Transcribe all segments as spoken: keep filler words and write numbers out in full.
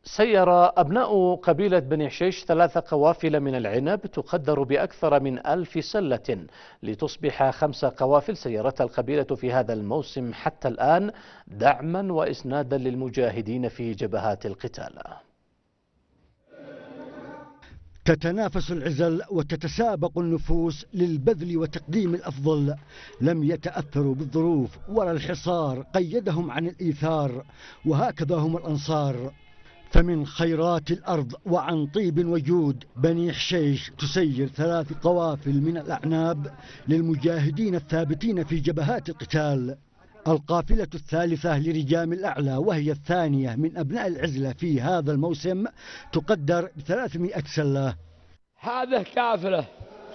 سير أبناء قبيلة بني حشيش ثلاث قوافل من العنب تقدر بأكثر من ألف سلة لتصبح خمس قوافل سيرتها القبيلة في هذا الموسم حتى الآن دعما وإسنادا للمجاهدين في جبهات القتال. تتنافس العزل وتتسابق النفوس للبذل وتقديم الأفضل. لم يتأثروا بالظروف ولا الحصار قيدهم عن الإيثار، وهكذا هم الأنصار. فمن خيرات الأرض وعن طيب وجود بني حشيش تسير ثلاث قوافل من الأعناب للمجاهدين الثابتين في جبهات القتال. القافلة الثالثة لرجام الأعلى وهي الثانية من أبناء العزلة في هذا الموسم تقدر بثلاثمائة سلة. هذه قافلة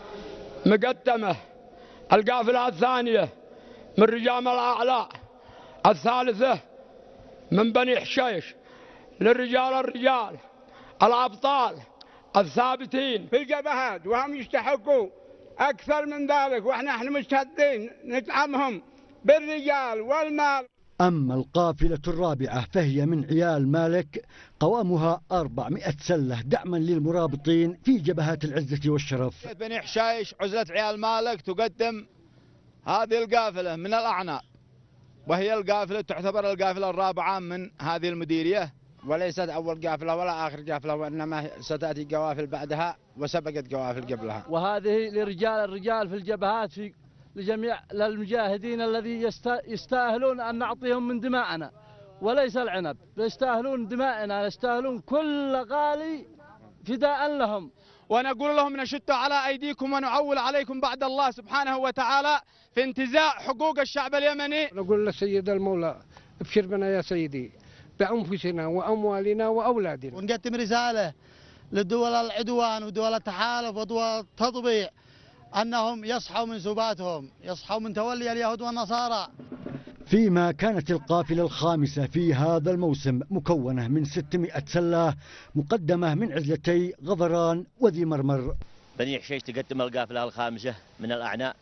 مقدمة، القافلة الثانية من رجام الأعلى، الثالثة من بني حشيش للرجال الرجال الأبطال الثابتين في الجبهات، وهم يستحقوا أكثر من ذلك، وإحنا احنا مستعدين ندعمهم بالرجال والمال. أما القافلة الرابعة فهي من عيال مالك قوامها أربعمائة سلة دعما للمرابطين في جبهات العزة والشرف. بني حشيش عزلة عيال مالك تقدم هذه القافلة من الأعناب، وهي القافلة تعتبر القافلة الرابعة من هذه المديرية، وليست أول قافلة ولا آخر قافلة، وإنما ستأتي قوافل بعدها وسبقت قوافل قبلها. وهذه لرجال الرجال في الجبهات، في لجميع للمجاهدين الذي يستاهلون أن نعطيهم من دماءنا وليس العنب، يستاهلون دماءنا، يستاهلون كل غالي فداء لهم. ونقول لهم نشد على أيديكم ونعول عليكم بعد الله سبحانه وتعالى في انتزاع حقوق الشعب اليمني. نقول للسيد المولى ابشر بنا يا سيدي بأنفسنا وأموالنا وأولادنا. ونقدم رسالة للدول العدوان ودول التحالف ودول التطبيع أنهم يصحوا من سباتهم، يصحوا من تولي اليهود والنصارى. فيما كانت القافلة الخامسة في هذا الموسم مكونة من ستمائة سلة مقدمة من عزلتي غضران وذي مرمر. بني حشيش تقدم القافلة الخامسة من الأعناء،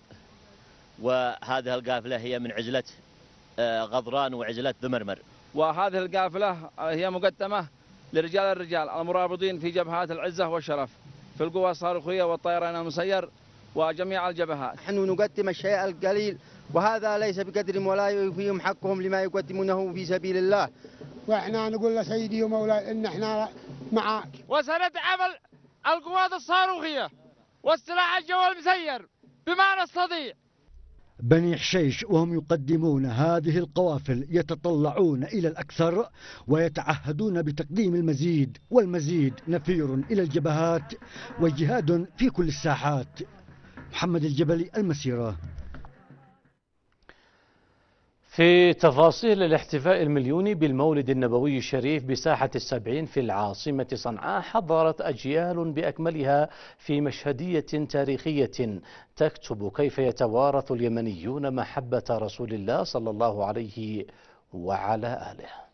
وهذه القافلة هي من عزلة غضران وعزلة ذي مرمر. وهذه القافلة هي مقدمة لرجال الرجال المرابطين في جبهات العزة والشرف في القوى الصاروخية والطيران المسير وجميع الجبهات. نحن نقدم الشيء القليل، وهذا ليس بقدر ولا يوفيهم حقهم لما يقدمونه في سبيل الله. واحنا نقول لسيدي ومولاي ان احنا معك، وسندعم القوات الصاروخية والسلاح الجوي المسير بما نستطيع. بني حشيش وهم يقدمون هذه القوافل يتطلعون إلى الأكثر ويتعهدون بتقديم المزيد، والمزيد نفير إلى الجبهات وجهاد في كل الساحات. محمد الجبلي، المسيرة. في تفاصيل الاحتفاء المليوني بالمولد النبوي الشريف بساحة السبعين في العاصمة صنعاء، حضرت أجيال بأكملها في مشهدية تاريخية تكتب كيف يتوارث اليمنيون محبة رسول الله صلى الله عليه وعلى آله.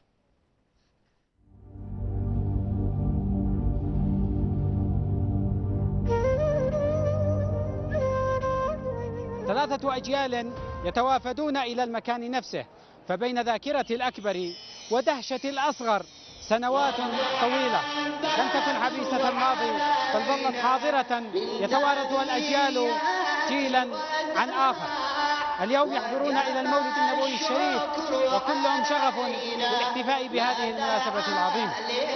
ثلاثة أجيال يتوافدون إلى المكان نفسه، فبين ذاكرة الأكبر ودهشة الأصغر سنوات طويلة لم تكن حبيسة الماضي، بل ظلت حاضرة يتوارثها الأجيال جيلا عن آخر. اليوم يحضرون إلى المولد النبوي الشريف وكلهم شغف بالاحتفاء بهذه المناسبة العظيمة.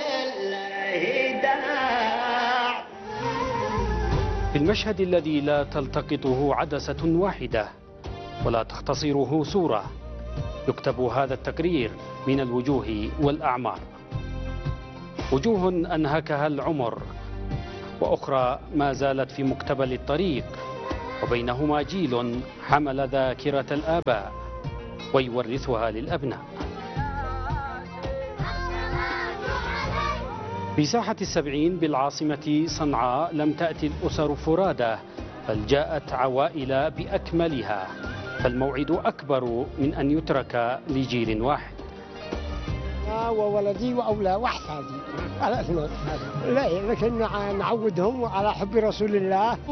في المشهد الذي لا تلتقطه عدسة واحدة ولا تختصره صورة، يكتب هذا التقرير من الوجوه والأعمار، وجوه أنهكها العمر وأخرى ما زالت في مقتبل الطريق، وبينهما جيل حمل ذاكرة الآباء ويورثها للأبناء. في ساحة السبعين بالعاصمة صنعاء لم تأتي الأسر فرادى، بل جاءت عوائل بأكملها، فالموعد أكبر من أن يترك لجيل واحد. وولدي وأولى وأحفادي على الموت، لا لكن نعودهم على حب رسول الله،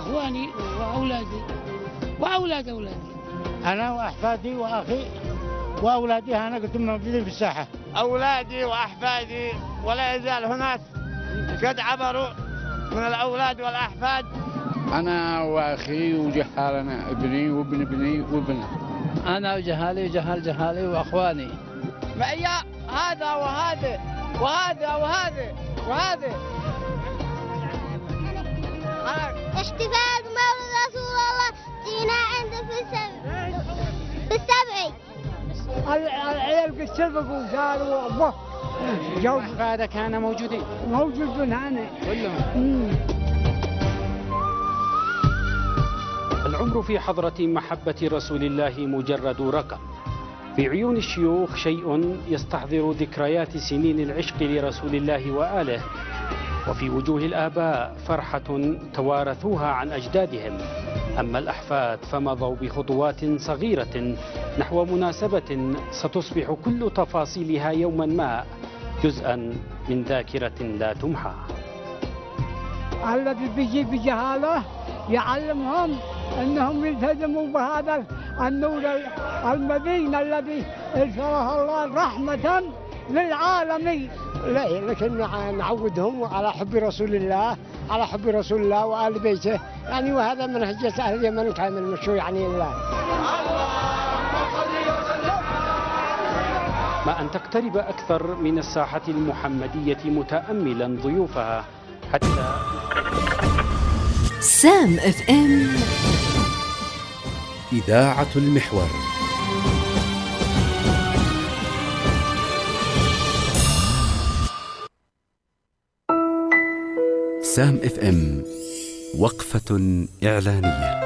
وأخواني وأولادي وأولاد أولادي، أنا وأحفادي وأخي وأولادي أنا قلت موجودين في الساحة. أولادي وأحفادي ولا يزال هناك قد عبروا من الأولاد والأحفاد. أنا وأخي وجهالنا ابني وابن ابني وابنه. أنا وجهالي وجهال جهالي وأخواني. معي هذا وهذا وهذا وهذا وهذا. احتفال بمولد رسول الله جينا عنده في السبع في السبعي. العيال قد سبقوا وقالوا أبوه جو هذا كان موجودين موجودين هنا كلهم. العمر في حضرة محبة رسول الله مجرد رقم، في عيون الشيوخ شيء يستحضر ذكريات سنين العشق لرسول الله وآله، وفي وجوه الآباء فرحة توارثوها عن أجدادهم، أما الأحفاد فمضوا بخطوات صغيرة نحو مناسبة ستصبح كل تفاصيلها يوما ما جزءا من ذاكرة لا تمحى. الذي بيجي بجهاله يعلمهم أنهم يلتزموا بهذا النور المبين الذي أرسله الله رحمة للعالمين. لا لكن نعودهم على حب رسول الله على حب رسول الله وآل بيته يعني، وهذا منهج أهل اليمن كامل مشروع يعني الله. ما أن تقترب أكثر من الساحة المحمدية متأملا ضيوفها حتى سام اف ام إذاعة المحور. سام اف ام وقفة إعلانية.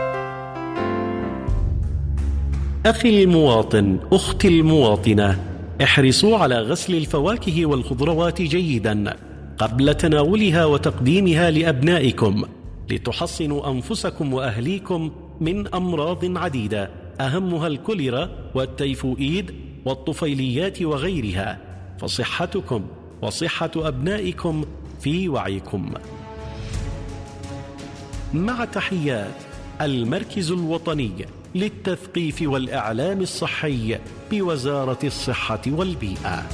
أخي المواطن، أختي المواطنة، احرصوا على غسل الفواكه والخضروات جيدا قبل تناولها وتقديمها لأبنائكم لتحصنوا أنفسكم وأهليكم من أمراض عديدة أهمها الكوليرا والتيفوئيد والطفيليات وغيرها، فصحتكم وصحة أبنائكم في وعيكم. مع تحيات المركز الوطني للتثقيف والإعلام الصحي بوزارة الصحة والبيئة.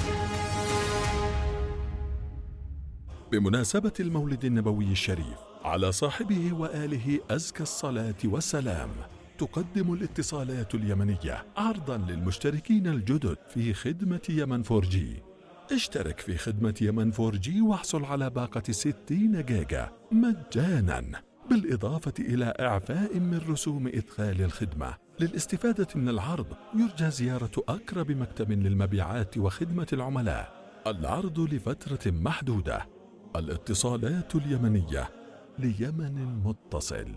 بمناسبة المولد النبوي الشريف على صاحبه وآله أزكى الصلاة والسلام، تقدم الاتصالات اليمنية عرضا للمشتركين الجدد في خدمة يمن فور جي. اشترك في خدمة يمن فور جي واحصل على باقة ستين جيجا مجانا، بالإضافة إلى إعفاء من رسوم إدخال الخدمة. للاستفادة من العرض يرجى زيارة أقرب مكتب للمبيعات وخدمة العملاء. العرض لفترة محدودة. الاتصالات اليمنية ليمن متصل.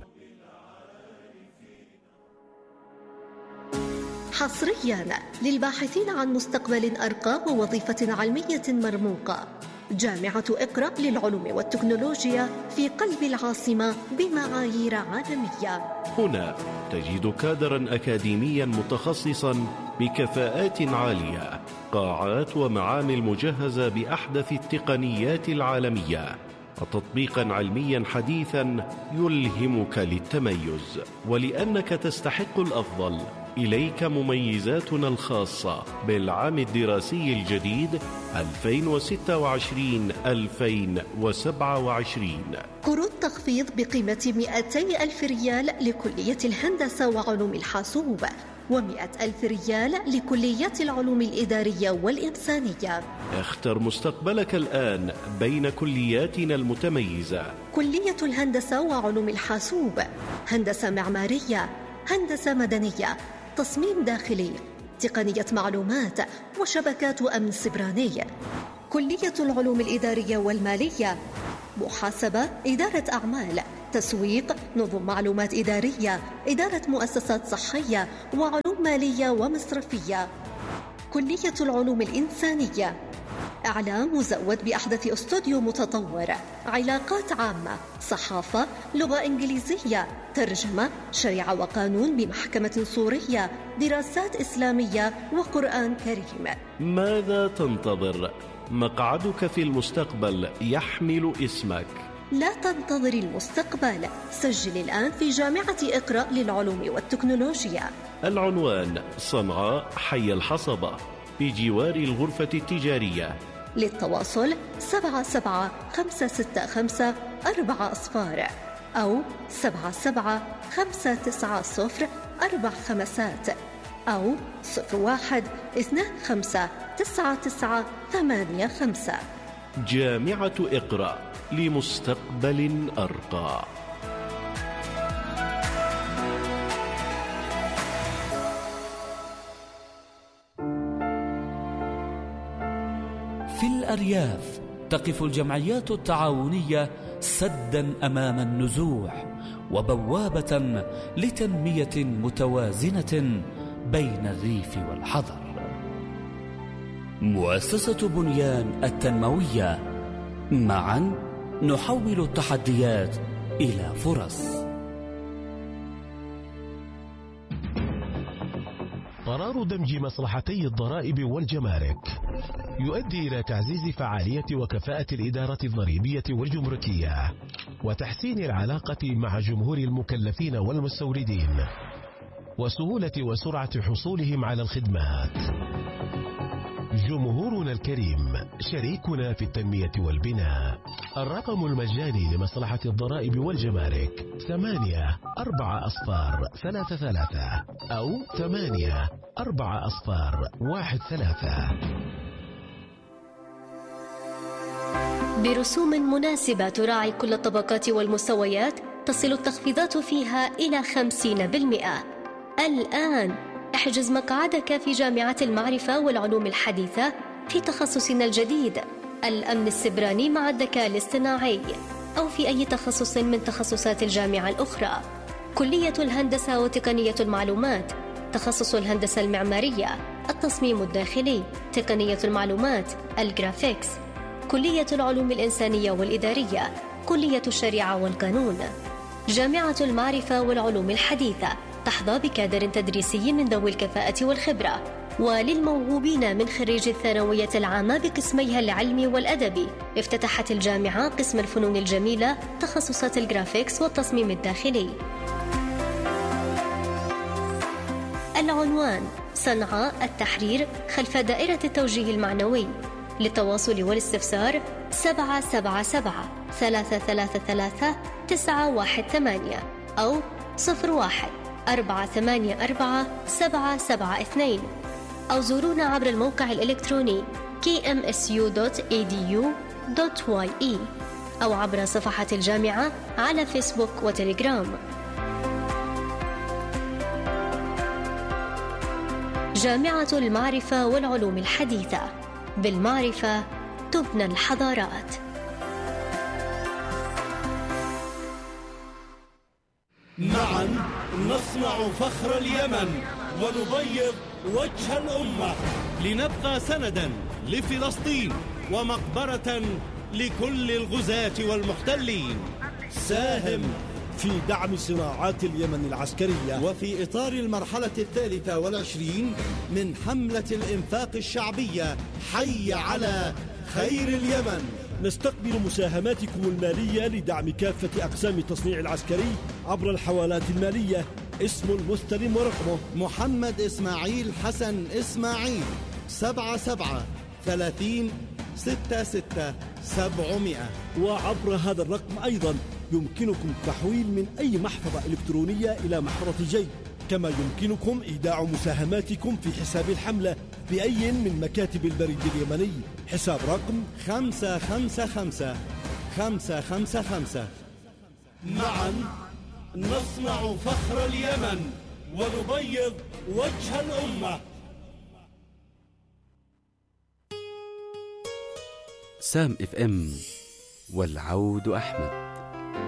حصريا للباحثين عن مستقبل أرقى ووظيفة علمية مرموقة، جامعة إقرأ للعلوم والتكنولوجيا في قلب العاصمة بمعايير عالمية. هنا تجد كادرا أكاديميا متخصصا بكفاءات عالية، قاعات ومعامل مجهزة بأحدث التقنيات العالمية، وتطبيقا علميا حديثا يلهمك للتميز. ولأنك تستحق الأفضل، إليك مميزاتنا الخاصة بالعام الدراسي الجديد ألفين وستة وعشرين ألفين وسبعة وعشرين. قروض تخفيض بقيمة مئتي ألف ريال لكلية الهندسة وعلوم الحاسوب، ومئة ألف ريال لكليات العلوم الإدارية والإنسانية. اختر مستقبلك الآن بين كلياتنا المتميزة: كلية الهندسة وعلوم الحاسوب، هندسة معمارية، هندسة مدنية، تصميم داخلي، تقنية معلومات وشبكات أمن سيبراني. كلية العلوم الإدارية والمالية، محاسبة، إدارة أعمال، تسويق، نظم معلومات إدارية، إدارة مؤسسات صحية، وعلوم مالية ومصرفية. كلية العلوم الإنسانية، إعلام مزود بأحدث استوديو متطور، علاقات عامة، صحافة، لغة إنجليزية، ترجمة، شريعة وقانون بمحكمة سورية، دراسات إسلامية وقرآن كريم. ماذا تنتظر؟ مقعدك في المستقبل يحمل اسمك. لا تنتظر المستقبل، سجل الآن في جامعة اقرأ للعلوم والتكنولوجيا. العنوان: صنعاء، حي الحصبة، بجوار الغرفة التجارية. للتواصل سبعة سبعة خمسة ستة خمسة أربعة أصفار أو سبعة سبعة خمسة تسعة صفر أربع خمسات أو صفر واحد اثنان خمسة تسعة تسعة ثمانية خمسة. جامعة اقرأ لمستقبل أرقى. في الأرياف تقف الجمعيات التعاونية سدا أمام النزوح وبوابة لتنمية متوازنة بين الريف والحضر. مؤسسة بنيان التنموية، معا نحول التحديات إلى فرص. قرار دمج مصلحتي الضرائب والجمارك يؤدي إلى تعزيز فعالية وكفاءة الإدارة الضريبية والجمركية وتحسين العلاقة مع جمهور المكلفين والمستوردين وسهولة وسرعة حصولهم على الخدمات. جمهورنا الكريم شريكنا في التنمية والبناء. الرقم المجاني لمصلحة الضرائب والجمارك ثمانية أربعة أصفار ثلاثة ثلاثة أو ثمانية أربعة أصفار واحد ثلاثة. برسوم مناسبة تراعي كل الطبقات والمستويات، تصل التخفيضات فيها إلى خمسين بالمئة. الآن احجز مقعدك في جامعة المعرفة والعلوم الحديثة في تخصصنا الجديد الأمن السبراني مع الذكاء الاصطناعي، أو في أي تخصص من تخصصات الجامعة الأخرى. كلية الهندسة وتقنية المعلومات، تخصص الهندسة المعمارية، التصميم الداخلي، تقنية المعلومات، الجرافيكس. كلية العلوم الإنسانية والإدارية، كلية الشريعة والقانون. جامعة المعرفة والعلوم الحديثة تحظى بكادر تدريسي من ذوي الكفاءة والخبرة. وللموهوبين من خريج الثانوية العامة بقسميها العلمي والأدبي، افتتحت الجامعة قسم الفنون الجميلة، تخصصات الجرافيكس والتصميم الداخلي. العنوان: صنعاء التحرير خلف دائرة التوجيه المعنوي. للتواصل والاستفسار سبعة سبعة سبعة ثلاثة ثلاثة ثلاثة تسعة واحد ثمانية أو صفر واحد أربعة ثمانية أربعة سبعة سبعة اثنين، أو زورونا عبر الموقع الإلكتروني كي إم إس يو دوت إي دي يو دوت واي إي أو عبر صفحة الجامعة على فيسبوك وتليجرام. جامعة المعرفة والعلوم الحديثة، بالمعرفة تبنى الحضارات. معا نصنع فخر اليمن ونبيض وجه الأمة، لنبقى سندا لفلسطين ومقبرة لكل الغزاة والمحتلين. ساهم في دعم صناعات اليمن العسكرية، وفي إطار المرحلة الثالثة والعشرين من حملة الإنفاق الشعبية حي على خير اليمن. نستقبل مساهماتكم المالية لدعم كافة أقسام التصنيع العسكري عبر الحوالات المالية. اسم المستلم ورقمه: محمد إسماعيل حسن إسماعيل، سبعة سبعة ثلاثين ستة ستة سبعمائة. وعبر هذا الرقم أيضا يمكنكم التحويل من أي محفظة إلكترونية إلى محفظة جيب، كما يمكنكم إيداع مساهماتكم في حساب الحملة بأي من مكاتب البريد اليمني. حساب رقم خمسة خمسة خمسة خمسة خمسة خمسة. معا نصنع فخر اليمن ونبيض وجه الأمة. سام اف ام، والعود أحمد.